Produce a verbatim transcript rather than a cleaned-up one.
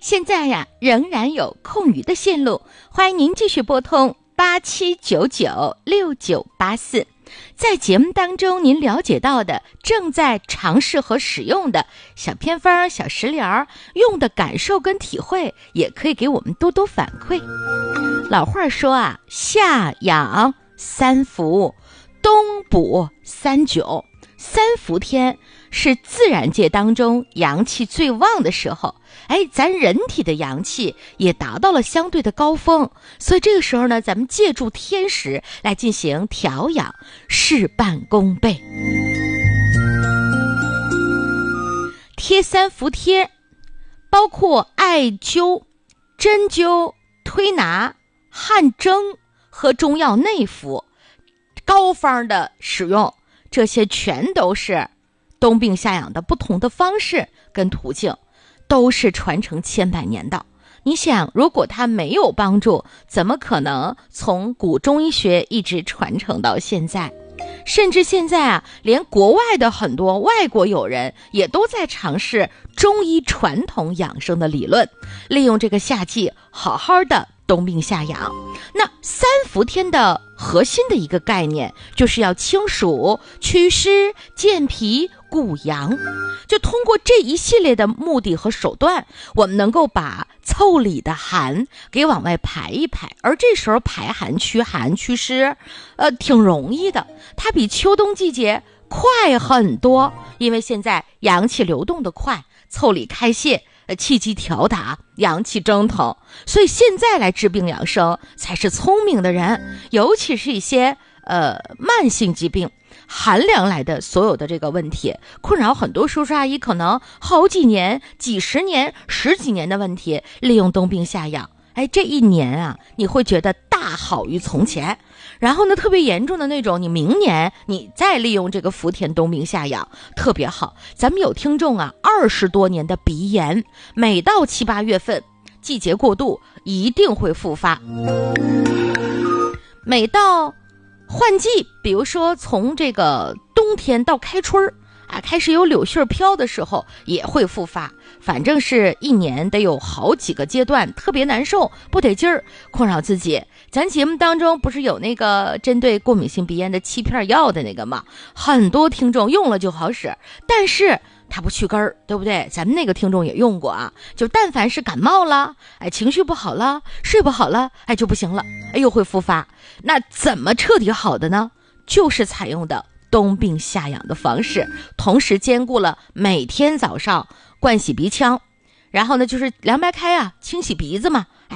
现在呀，仍然有空余的线路，欢迎您继续拨通八七九九六九八四。在节目当中您了解到的正在尝试和使用的小偏方、小食疗用的感受跟体会，也可以给我们多多反馈。老话说啊，夏养三伏，冬补三九，三伏天是自然界当中阳气最旺的时候，哎，咱人体的阳气也达到了相对的高峰，所以这个时候呢，咱们借助天时来进行调养，事半功倍。贴三伏贴包括艾灸、针灸、推拿、汗蒸和中药内服，膏方的使用，这些全都是冬病夏养的不同的方式跟途径，都是传承千百年的。你想，如果它没有帮助，怎么可能从古中医学一直传承到现在？甚至现在啊，连国外的很多外国友人也都在尝试中医传统养生的理论，利用这个夏季好好的冬病夏养。那三伏天的核心的一个概念，就是要清暑、祛湿、健脾、固阳。就通过这一系列的目的和手段，我们能够把腠理的寒给往外排一排，而这时候排寒、驱寒、祛湿，呃，挺容易的。它比秋冬季节快很多，因为现在阳气流动的快，腠理开泄，呃，气机调达，阳气蒸腾，所以现在来治病养生才是聪明的人。尤其是一些呃慢性疾病、寒凉来的所有的这个问题，困扰很多叔叔阿姨可能好几年、几十年、十几年的问题，利用冬病夏养，哎，这一年啊，你会觉得大好于从前。然后呢，特别严重的那种，你明年你再利用这个伏天冬病夏养，特别好。咱们有听众啊，二十多年的鼻炎，每到七八月份季节过渡一定会复发，每到换季，比如说从这个冬天到开春啊，开始有柳絮飘的时候也会复发，反正是一年得有好几个阶段，特别难受，不得劲儿，困扰自己。咱节目当中不是有那个针对过敏性鼻炎的七片药的那个吗？很多听众用了就好使，但是它不去根儿，对不对？咱们那个听众也用过啊，就但凡是感冒了，哎，情绪不好了，睡不好了，哎，就不行了，哎，又会复发。那怎么彻底好的呢？就是采用的冬病夏养的方式，同时兼顾了每天早上灌洗鼻腔，然后呢就是凉白开啊，清洗鼻子嘛，